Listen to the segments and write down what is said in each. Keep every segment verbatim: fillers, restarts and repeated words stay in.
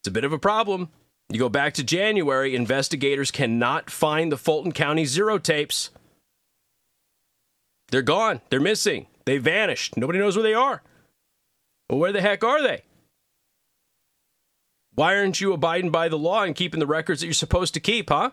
It's a bit of a problem. You go back to January, investigators cannot find the Fulton County Zero tapes. They're gone. They're missing. They vanished. Nobody knows where they are. Well, where the heck are they? Why aren't you abiding by the law and keeping the records that you're supposed to keep, huh?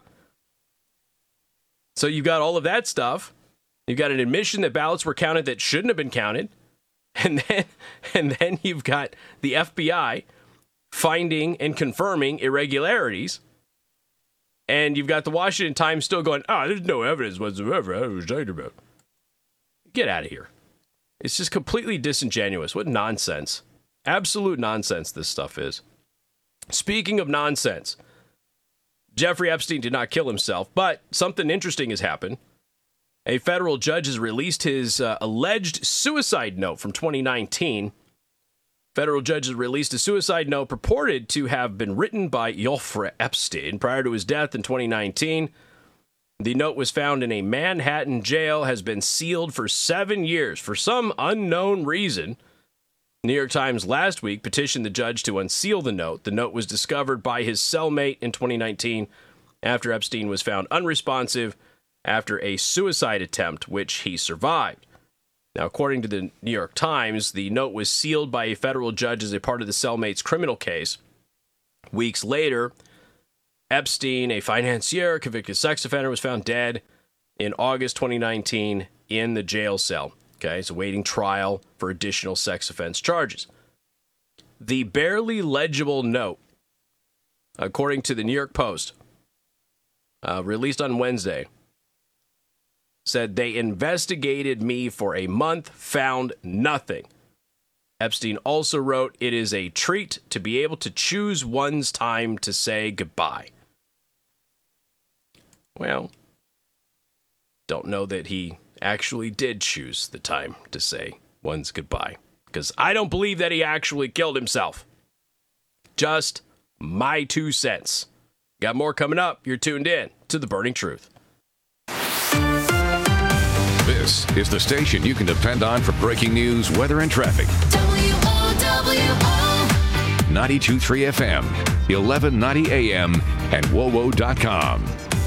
So you've got all of that stuff. You've got an admission that ballots were counted that shouldn't have been counted. And then, and then you've got the F B I finding and confirming irregularities. And you've got the Washington Times still going, ah, oh, there's no evidence whatsoever. I was talking about. Get out of here. It's just completely disingenuous. What nonsense. Absolute nonsense this stuff is. Speaking of nonsense, Jeffrey Epstein did not kill himself, but something interesting has happened. A federal judge has released his uh, alleged suicide note from twenty nineteen. Federal judge has released a suicide note purported to have been written by Jeffrey Epstein prior to his death in twenty nineteen. The note was found in a Manhattan jail, has been sealed for seven years for some unknown reason. New York Times last week petitioned the judge to unseal the note. The note was discovered by his cellmate in twenty nineteen after Epstein was found unresponsive after a suicide attempt, which he survived. Now, according to the New York Times, the note was sealed by a federal judge as a part of the cellmate's criminal case. Weeks later, Epstein, a financier, convicted sex offender, was found dead in August twenty nineteen in the jail cell. Okay, he's awaiting trial for additional sex offense charges. The barely legible note, according to the New York Post, uh, released on Wednesday, said they investigated me for a month, found nothing. Epstein also wrote, it is a treat to be able to choose one's time to say goodbye. Well, don't know that he actually did choose the time to say one's goodbye, because I don't believe that he actually killed himself. Just my two cents. Got more coming up. You're tuned in to The Burning Truth. This is the station you can depend on for breaking news, weather, and traffic. W O W O ninety-two point three F M, eleven ninety A M, and W O W O dot com.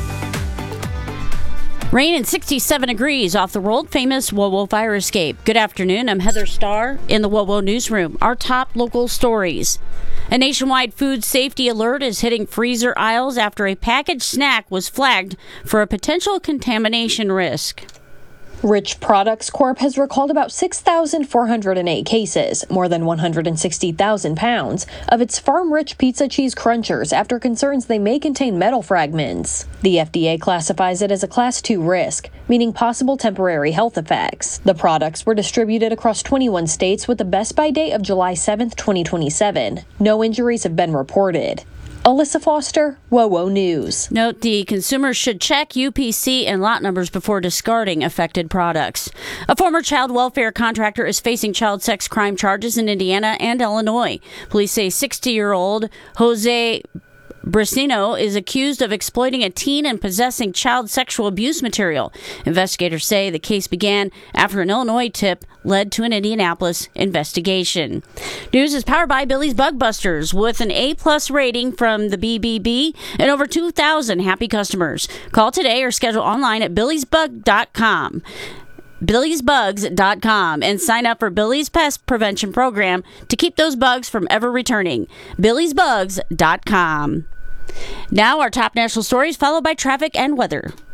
Rain and sixty-seven degrees off the world-famous W O W O fire escape. Good afternoon. I'm Heather Starr in the W O W O newsroom. Our top local stories. A nationwide food safety alert is hitting freezer aisles after a packaged snack was flagged for a potential contamination risk. Rich Products Corp has recalled about six thousand four hundred eight cases, more than one hundred sixty thousand pounds, of its Farm Rich pizza cheese crunchers after concerns they may contain metal fragments. The F D A classifies it as a class two risk, meaning possible temporary health effects. The products were distributed across twenty-one states with a best by date of July seventh, twenty twenty-seven. No injuries have been reported. Alyssa Foster, W O W O News. Note the consumers should check U P C and lot numbers before discarding affected products. A former child welfare contractor is facing child sex crime charges in Indiana and Illinois. Police say sixty-year-old Jose Brasino is accused of exploiting a teen and possessing child sexual abuse material. Investigators say the case began after an Illinois tip led to an Indianapolis investigation. News is powered by Billy's Bug Busters with an A-plus rating from the B B B and over two thousand happy customers. Call today or schedule online at billys bug dot com. billys bugs dot com and sign up for Billy's Pest Prevention Program to keep those bugs from ever returning. billys bugs dot com. Now our top national stories followed by traffic and weather.